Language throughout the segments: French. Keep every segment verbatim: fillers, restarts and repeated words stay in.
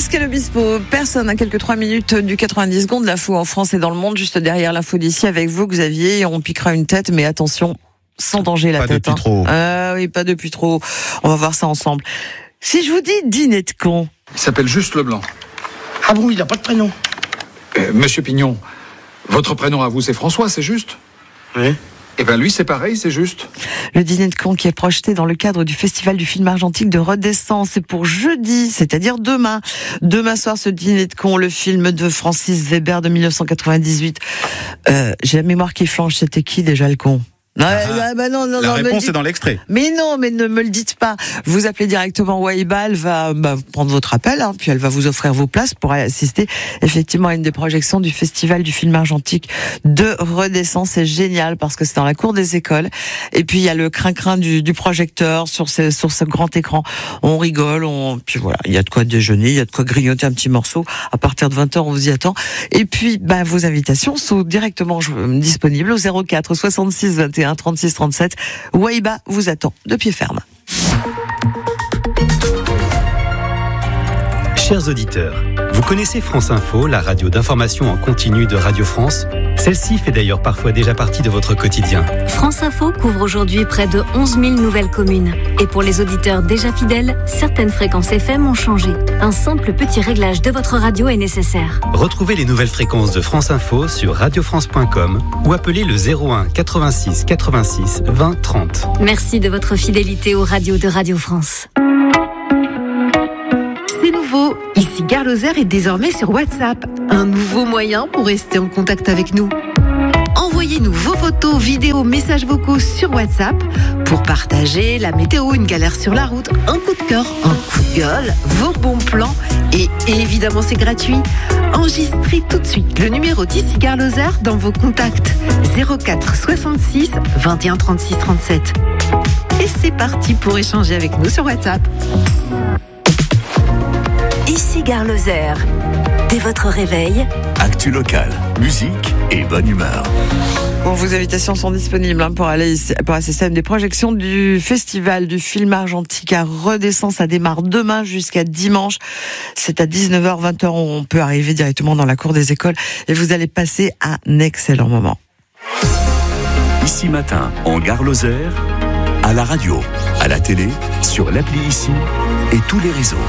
Pascal Obispo, personne à quelques trois minutes du quatre-vingt-dix secondes, l'info en France et dans le monde, juste derrière l'info d'ici avec vous Xavier, on piquera une tête, mais attention, sans danger la pas tête. Pas depuis hein. trop. Ah oui, pas depuis trop, on va voir ça ensemble. Si je vous dis dîner de con. Il s'appelle juste Leblanc. Ah bon, il n'a pas de prénom. Euh, Monsieur Pignon, votre prénom à vous c'est François, c'est juste ? Oui. Eh ben lui c'est pareil, c'est juste. Le dîner de con qui est projeté dans le cadre du festival du film argentique de Redescence, c'est pour jeudi, c'est-à-dire demain. Demain soir, ce dîner de con, le film de Francis Weber de dix-neuf cent quatre-vingt-dix-huit. Euh, j'ai la mémoire qui flanche, c'était qui déjà le con ? Non, ah, bah non, non, la non, réponse dites... est dans l'extrait. Mais non, mais ne me le dites pas. Vous appelez directement Waiba, elle va bah, prendre votre appel, hein, puis elle va vous offrir vos places pour aller assister effectivement à une des projections du festival du film argentique de Redescence. C'est génial parce que c'est dans la cour des écoles. Et puis il y a le crin-crin du, du projecteur sur ce, sur ce grand écran. On rigole, on puis voilà, il y a de quoi déjeuner, il y a de quoi grignoter un petit morceau. À partir de vingt heures, on vous y attend. Et puis, bah, vos invitations sont directement disponibles au zéro quatre soixante-six vingt et un trente-six trente-sept. Waiba vous attend de pied ferme. Chers auditeurs, vous connaissez France Info, la radio d'information en continu de Radio France ? Celle-ci fait d'ailleurs parfois déjà partie de votre quotidien. France Info couvre aujourd'hui près de onze mille nouvelles communes. Et pour les auditeurs déjà fidèles, certaines fréquences F M ont changé. Un simple petit réglage de votre radio est nécessaire. Retrouvez les nouvelles fréquences de France Info sur radio france point com ou appelez le zéro un quatre-vingt-six quatre-vingt-six vingt trente. Merci de votre fidélité aux radios de Radio France. C'est nouveau, ici Gare Lozère est désormais sur WhatsApp. Un nouveau moyen pour rester en contact avec nous. Envoyez-nous vos photos, vidéos, messages vocaux sur WhatsApp pour partager la météo, une galère sur la route, un coup de cœur, un coup de gueule, vos bons plans et évidemment c'est gratuit. Enregistrez tout de suite le numéro d'ici Gare Lozère dans vos contacts zéro quatre soixante-six vingt et un trente-six trente-sept. Et c'est parti pour échanger avec nous sur WhatsApp. Ici Gare Lozère. Dès votre réveil, actu locale, musique et bonne humeur. Bon, vos invitations sont disponibles hein, pour aller pour assister à une des projections du festival du film argentique à Redescence. Ça démarre demain jusqu'à dimanche. C'est à dix-neuf heures, vingt heures. On peut arriver directement dans la cour des écoles et vous allez passer un excellent moment. Ici matin, en Gare Lozère, à la radio, à la télé, sur l'appli Ici et tous les réseaux.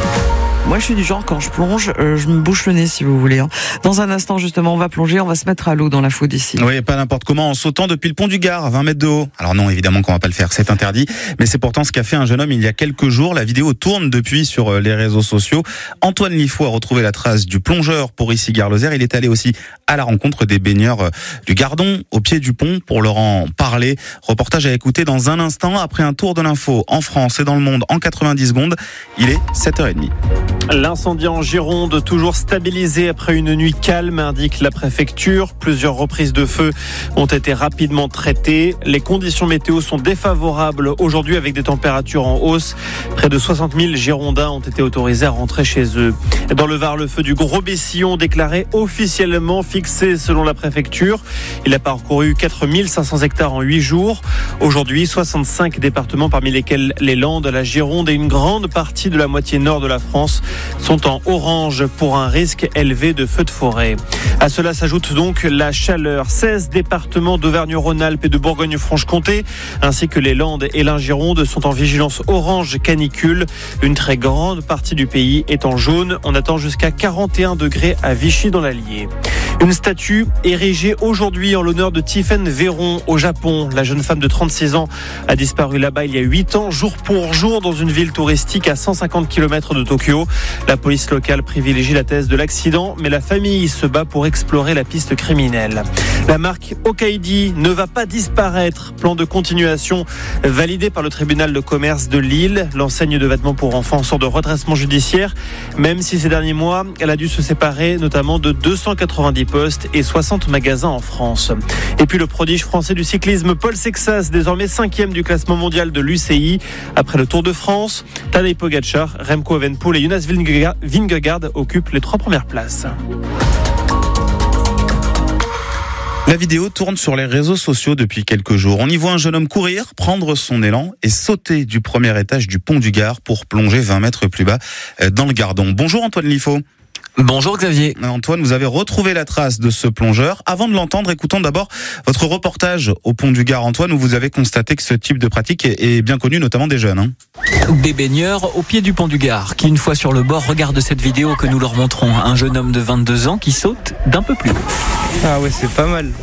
Moi, je suis du genre, quand je plonge, euh, je me bouche le nez, si vous voulez. Hein. Dans un instant, justement, on va plonger, on va se mettre à l'eau dans la faute d'ici. Oui, pas n'importe comment, en sautant depuis le pont du Gard, à vingt mètres de haut. Alors non, évidemment qu'on va pas le faire, c'est interdit. Mais c'est pourtant ce qu'a fait un jeune homme il y a quelques jours. La vidéo tourne depuis sur les réseaux sociaux. Antoine Lifou a retrouvé la trace du plongeur pour ici Gare Lozère. Il est allé aussi à la rencontre des baigneurs du Gardon, au pied du pont, pour leur en parler. Reportage à écouter dans un instant, après un tour de l'info en France et dans le monde en quatre-vingt-dix secondes. Il est sept heures trente. L'incendie en Gironde, toujours stabilisé après une nuit calme, indique la préfecture. Plusieurs reprises de feu ont été rapidement traitées. Les conditions météo sont défavorables aujourd'hui avec des températures en hausse. Près de soixante mille Girondins ont été autorisés à rentrer chez eux. Dans le Var, le feu du Gros Bessillon déclaré officiellement fixé selon la préfecture. Il a parcouru quatre mille cinq cents hectares en huit jours. Aujourd'hui, soixante-cinq départements parmi lesquels les Landes, la Gironde et une grande partie de la moitié nord de la France sont en orange pour un risque élevé de feux de forêt. À cela s'ajoute donc la chaleur. seize départements d'Auvergne-Rhône-Alpes et de Bourgogne-Franche-Comté, ainsi que les Landes et la Gironde, sont en vigilance orange canicule. Une très grande partie du pays est en jaune. On attend jusqu'à quarante et un degrés à Vichy dans l'Allier. Une statue érigée aujourd'hui en l'honneur de Tiffaine Véron au Japon. La jeune femme de trente-six ans a disparu là-bas il y a huit ans, jour pour jour, dans une ville touristique à cent cinquante kilomètres de Tokyo. La police locale privilégie la thèse de l'accident, mais la famille se bat pour explorer la piste criminelle. La marque Okaidi ne va pas disparaître. Plan de continuation validé par le tribunal de commerce de Lille. L'enseigne de vêtements pour enfants sort de redressement judiciaire, même si ces derniers mois, elle a dû se séparer notamment de deux cent quatre-vingt-dix postes et soixante magasins en France. Et puis le prodige français du cyclisme Paul Sexas, désormais cinquième du classement mondial de l'U C I. Après le Tour de France, Tadej Pogačar, Remco Evenepoel et Jonas Vingegaard occupent les trois premières places. La vidéo tourne sur les réseaux sociaux depuis quelques jours. On y voit un jeune homme courir, prendre son élan et sauter du premier étage du pont du Gard pour plonger vingt mètres plus bas dans le Gardon. Bonjour Antoine Liffaut. Bonjour Xavier. Antoine, vous avez retrouvé la trace de ce plongeur. Avant de l'entendre, écoutons d'abord votre reportage au pont du Gard, Antoine, où vous avez constaté que ce type de pratique est bien connu, notamment des jeunes. Hein. Des baigneurs au pied du pont du Gard, qui une fois sur le bord regardent cette vidéo que nous leur montrons. Un jeune homme de vingt-deux ans qui saute d'un peu plus haut. Ah ouais, c'est pas mal.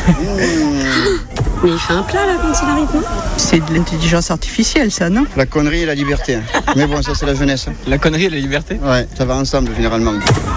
Mais il fait un plat là quand il arrive, non ? C'est de l'intelligence artificielle ça, non ? La connerie et la liberté. Mais bon, ça c'est la jeunesse. La connerie et la liberté ? Ouais, ça va ensemble généralement.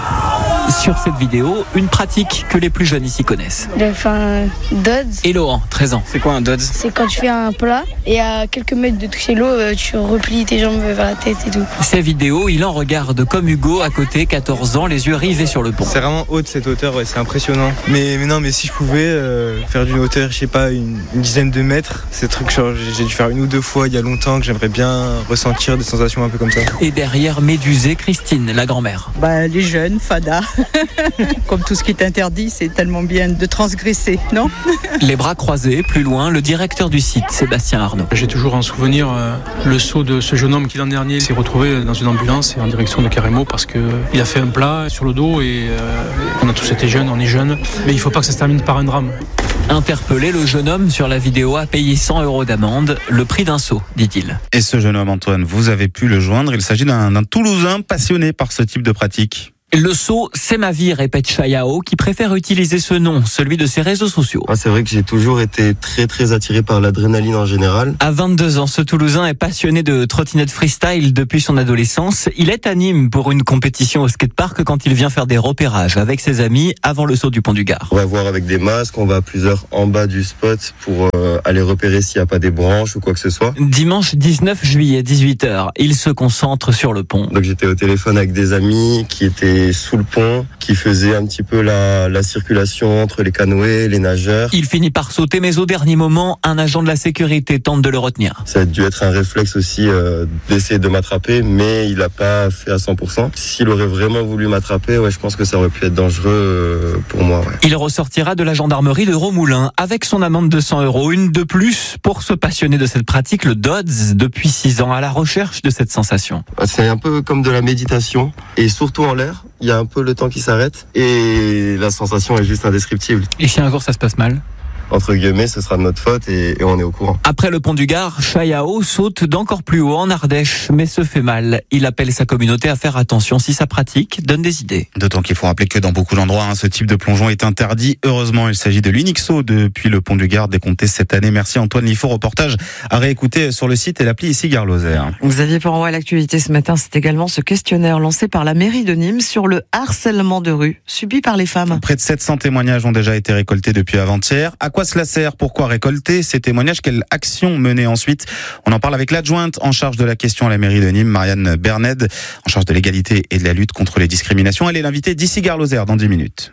Sur cette vidéo, une pratique que les plus jeunes ici connaissent. Il a fait un dodge. Et Laurent, treize ans. C'est quoi un dodge ? C'est quand tu fais un plat et à quelques mètres de toucher l'eau, tu replies tes jambes vers la tête et tout. Ces vidéos, il en regarde comme Hugo à côté, quatorze ans, les yeux rivés sur le pont. C'est vraiment haut de cette hauteur, ouais, c'est impressionnant. Mais, mais non, mais si je pouvais euh, faire d'une hauteur, je sais pas, une, une dizaine de mètres, c'est truc genre j'ai dû faire une ou deux fois il y a longtemps, que j'aimerais bien ressentir des sensations un peu comme ça. Et derrière Médusée, Christine, la grand-mère. Bah les jeunes, fada. Comme tout ce qui est interdit, c'est tellement bien de transgresser, non ? Les bras croisés, plus loin, le directeur du site, Sébastien Arnaud. J'ai toujours en souvenir euh, le saut de ce jeune homme qui l'an dernier s'est retrouvé dans une ambulance et en direction de Carremo parce qu'il a fait un plat sur le dos et euh, on a tous été jeunes, on est jeunes, mais il ne faut pas que ça se termine par un drame. Interpellé, le jeune homme sur la vidéo a payé cent euros d'amende, le prix d'un saut, dit-il. Et ce jeune homme, Antoine, vous avez pu le joindre. Il s'agit d'un, d'un Toulousain passionné par ce type de pratique. Le saut, c'est ma vie, répète Chayao, qui préfère utiliser ce nom, celui de ses réseaux sociaux. Ah, c'est vrai que j'ai toujours été très très attiré par l'adrénaline en général. À vingt-deux ans, ce Toulousain est passionné de trottinette freestyle depuis son adolescence. Il est à Nîmes pour une compétition au skatepark quand il vient faire des repérages avec ses amis avant le saut du pont du Gard. On va voir avec des masques, on va à plusieurs en bas du spot pour euh, aller repérer s'il n'y a pas des branches ou quoi que ce soit. Dimanche dix-neuf juillet, dix-huit heures, il se concentre sur le pont. Donc j'étais au téléphone avec des amis qui étaient sous le pont, qui faisait un petit peu la, la circulation entre les canoës, les nageurs. Il finit par sauter, mais au dernier moment, un agent de la sécurité tente de le retenir. Ça a dû être un réflexe aussi euh, d'essayer de m'attraper, mais il n'a pas fait à cent pour cent. S'il aurait vraiment voulu m'attraper, ouais, je pense que ça aurait pu être dangereux euh, pour moi. Ouais. Il ressortira de la gendarmerie de Romoulin avec son amende de cent euros, une de plus pour se passionner de cette pratique, le dodge, depuis six ans, à la recherche de cette sensation. C'est un peu comme de la méditation, et surtout en l'air. Il y a un peu le temps qui s'arrête et la sensation est juste indescriptible. Et si un jour ça se passe mal ? Entre guillemets, ce sera de notre faute et, et on est au courant. Après le pont du Gard, Chayao saute d'encore plus haut en Ardèche, mais se fait mal. Il appelle sa communauté à faire attention si sa pratique donne des idées. D'autant qu'il faut rappeler que dans beaucoup d'endroits, hein, ce type de plongeon est interdit. Heureusement, il s'agit de l'unique saut depuis le pont du Gard décompté cette année. Merci Antoine Liffaut. Reportage à réécouter sur le site et l'appli ici Gare Lozère. Xavier Poiron à l'actualité ce matin, c'est également ce questionnaire lancé par la mairie de Nîmes sur le harcèlement de rue subi par les femmes. Près de sept cents témoignages ont déjà été récoltés depuis avant-hier. À quoi cela sert ? Pourquoi récolter ces témoignages? Quelle action mener ensuite? On en parle avec l'adjointe en charge de la question à la mairie de Nîmes, Marianne Berned, en charge de l'égalité et de la lutte contre les discriminations. Elle est l'invitée d'ici Gare Lozère dans dix minutes.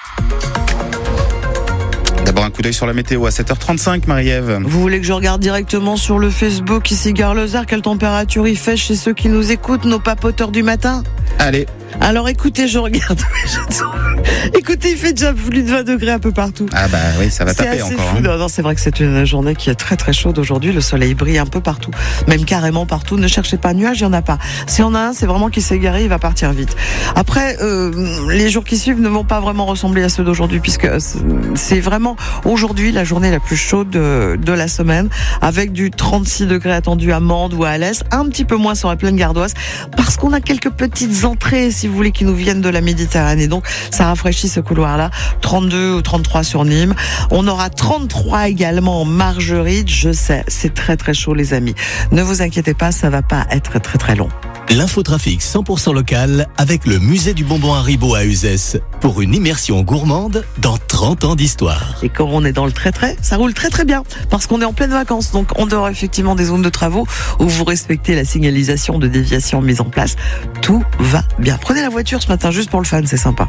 D'abord un coup d'œil sur la météo à sept heures trente-cinq, Marie-Ève. Vous voulez que je regarde directement sur le Facebook ici Gare Lozère quelle température il fait chez ceux qui nous écoutent, nos papoteurs du matin? Allez. Alors écoutez, je regarde. Écoutez, il fait déjà plus de vingt degrés un peu partout. Ah bah oui, ça va taper encore. Hein. Non, non, c'est vrai que c'est une journée qui est très très chaude aujourd'hui. Le soleil brille un peu partout, même carrément partout. Ne cherchez pas nuages, il y en a pas. S'il y en a un, c'est vraiment qui s'est égaré, il va partir vite. Après, euh, les jours qui suivent ne vont pas vraiment ressembler à ceux d'aujourd'hui, puisque c'est vraiment aujourd'hui la journée la plus chaude de, de la semaine, avec du trente-six degrés attendu à Mende ou à Alès, un petit peu moins sur la plaine gardoise, parce qu'on a quelques petites entrées, si vous voulez, qui nous viennent de la Méditerranée. Donc, ça rafraîchit ce couloir-là. trente-deux ou trente-trois sur Nîmes. On aura trente-trois également en Margeride. Je sais, c'est très très chaud, les amis. Ne vous inquiétez pas, ça va pas être très très long. L'infotrafic cent pour cent local avec le musée du bonbon Haribo à Uzès pour une immersion gourmande dans trente ans d'histoire. Et quand on est dans le très très, ça roule très très bien parce qu'on est en pleine vacances. Donc on dehors effectivement des zones de travaux où vous respectez la signalisation de déviation mise en place. Tout va bien. Prenez la voiture ce matin juste pour le fun, c'est sympa.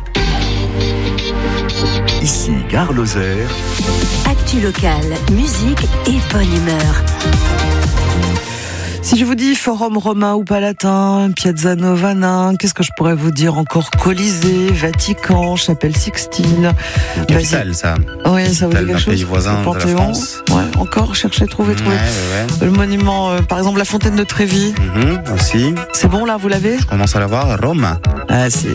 Ici Gare Lozère. Actu locale, musique et bonne humeur. Si je vous dis Forum romain ou palatin, Piazza Novana, qu'est-ce que je pourrais vous dire encore? Colisée, Vatican, Chapelle Sixtine. Capitale, ça. Oui, ça vous dit quelque chose? Pays voisin de la France. Ouais, encore, cherchez, trouvez, trouvez. Ouais, ouais, ouais. Le monument, euh, par exemple, la fontaine de Trévi. Mmh, aussi. C'est bon, là, vous l'avez? Je commence à l'avoir, Rome. Ah, c'est